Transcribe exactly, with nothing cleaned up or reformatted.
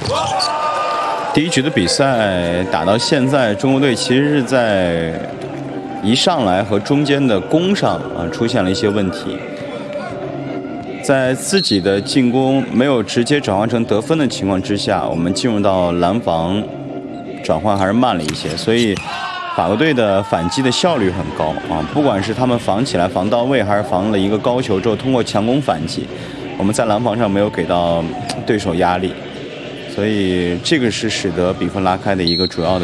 第一局的比赛打到现在，中国队其实是在一上来和中间的攻上啊出现了一些问题，在自己的进攻没有直接转换成得分的情况之下，我们进入到拦防转换还是慢了一些，所以法国队的反击的效率很高啊，不管是他们防起来防到位，还是防了一个高球之后通过强攻反击，我们在拦防上没有给到对手压力。所以这个是使得比分拉开的一个主要的